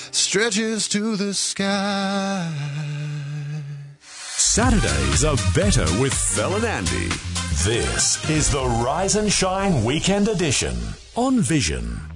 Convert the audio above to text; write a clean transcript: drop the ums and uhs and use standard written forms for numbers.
stretches to the sky. Saturdays are better with Fel and Andy. This is the Rise and Shine Weekend Edition On Vision.